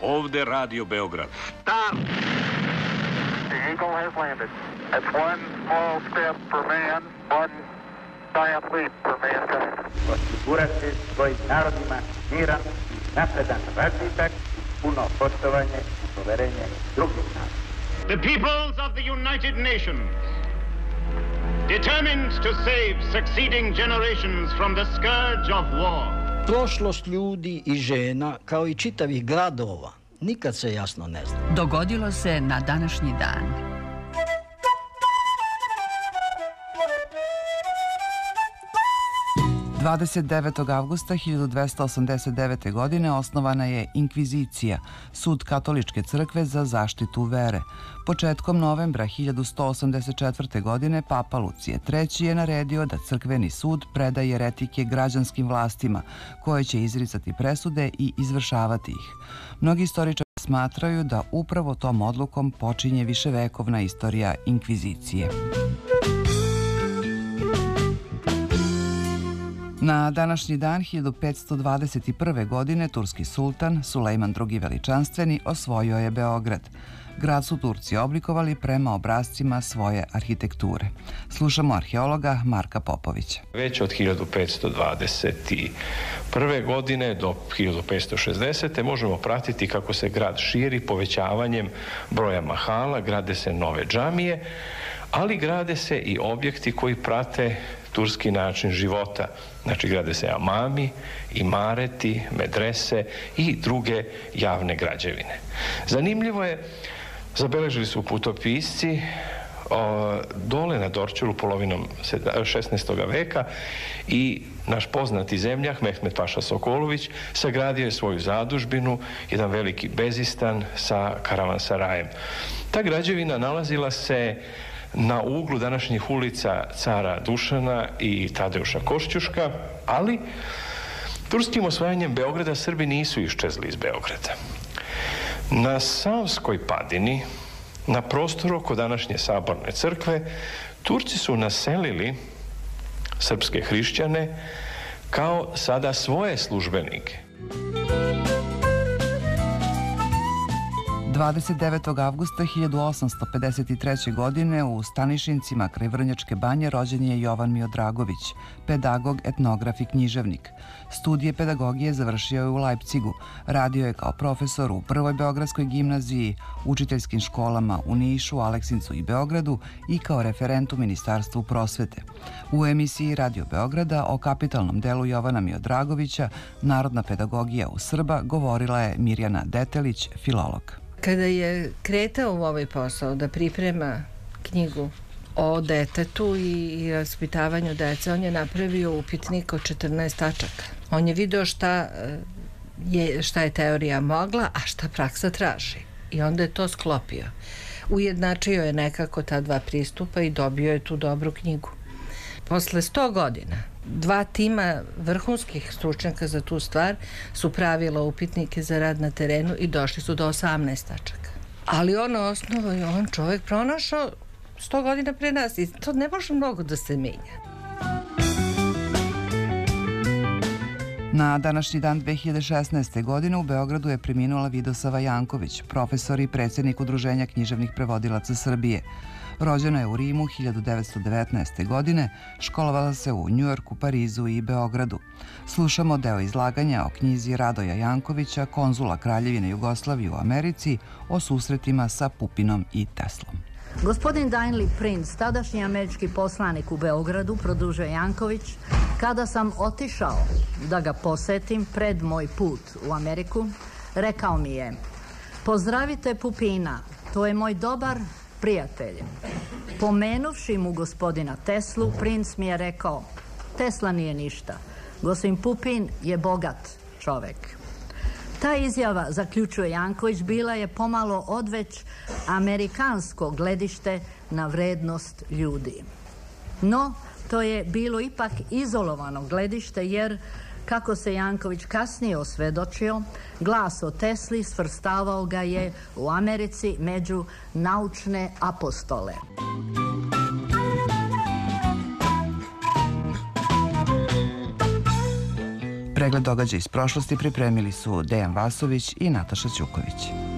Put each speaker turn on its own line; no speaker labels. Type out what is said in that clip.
Ovde Radio Beograd.
Stop! The Eagle has landed. That's one small step for man, one giant leap for mankind.
Osigurati svojim narodima miran i napredan razvitak, puno poštovanje i poverenje drugih naroda.
The peoples of the United Nations, determined to save succeeding generations from the scourge of war.
Prošlost ljudi i žena, kao i čitavih gradova, nikad se jasno ne zna.
Dogodilo se na današnji dan.
29. avgusta 1289. godine osnovana je Inkvizicija, sud katoličke crkve za zaštitu vere. Početkom novembra 1184. godine Papa Lucije III. Je naredio da crkveni sud preda jeretike građanskim vlastima, koje će izricati presude i izvršavati ih. Mnogi istoričari smatraju da upravo tom odlukom počinje viševekovna istorija Inkvizicije. Na današnji dan 1521. godine turski sultan Sulejman II. Veličanstveni osvojio je Beograd. Grad su Turci oblikovali prema obrascima svoje arhitekture. Slušamo arheologa Marka Popovića.
Već od 1521. godine do 1560. možemo pratiti kako se grad širi povećavanjem broja mahala, grade se nove džamije, ali grade se i objekti koji prate turski način života. Znači, grade se amami, imareti, medrese i druge javne građevine. Zanimljivo je, zabeležili su putopisci, dole na Dorćolu polovinom 16. veka i naš poznati zemljak Mehmed Paša Sokolović sagradio je svoju zadužbinu, jedan veliki bezistan sa karavansarajem. Ta građevina nalazila se na uglu današnjih ulica Cara Dušana i Tadeuša Košćuška, ali turskim osvajanjem Beograda Srbi nisu iščezli iz Beograda. Na Savskoj padini, na prostoru oko današnje Saborne crkve, Turci su naselili srpske hrišćane kao sada svoje službenike.
29. avgusta 1853. godine u Stanišincima kraj Vrnjačke banje rođen je Jovan Miodragović, pedagog, etnograf i književnik. Studije pedagogije završio je u Leipzigu, radio je kao profesor u Prvoj beogradskoj gimnaziji, učiteljskim školama u Nišu, Aleksincu i Beogradu i kao referent u Ministarstvu prosvete. U emisiji Radio Beograda o kapitalnom delu Jovana Miodragovića, Narodna pedagogija u Srba, govorila je Mirjana Detelić, filolog.
Kada je kretao u ovaj posao da priprema knjigu o detetu i vaspitavanju dece, on je napravio upitnik od 14 tačaka. On je video šta je teorija mogla, a šta praksa traži. I onda je to sklopio. Ujednačio je nekako ta dva pristupa i dobio je tu dobru knjigu. Posle 100 godina, 2 tima vrhunskih stručnjaka za tu stvar su pravila upitnike za rad na terenu i došli su do 18 tačaka. Ali ono osnovo je on čovjek pronašao 100 godina pre nas i to ne može mnogo da se menja.
Na današnji dan 2016. godine u Beogradu je preminula Vidosava Janković, profesor i predsjednik Udruženja književnih prevodilaca Srbije. Rođena je u Rimu 1919. godine, školovala se u Njujorku, Parizu i Beogradu. Slušamo deo izlaganja o knjizi Radoja Jankovića, konzula Kraljevine Jugoslavije u Americi, o susretima sa Pupinom i Teslom.
Gospodin Daniel Prince, tadašnji američki poslanik u Beogradu, produžuje Janković, kada sam otišao da ga posetim pred moj put u Ameriku, rekao mi je: pozdravite Pupina, to je moj dobar prijatelj. Pomenuvši mu gospodina Teslu, princ mi je rekao: Tesla nije ništa, gospodin Pupin je bogat čovek. Ta izjava, zaključuje Janković, bila je pomalo odveć amerikansko gledište na vrednost ljudi. No, to je bilo ipak izolovano gledište, jer, kako se Janković kasnije osvedočio, glas o Tesli svrstavao ga je u Americi među naučne apostole.
Pregled događaja iz prošlosti pripremili su Dejan Vasović i Nataša Ćuković.